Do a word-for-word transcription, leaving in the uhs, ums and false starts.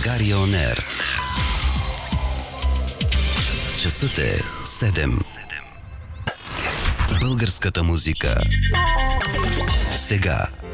България Он Ер. Часът е седем. Българската музика. Сега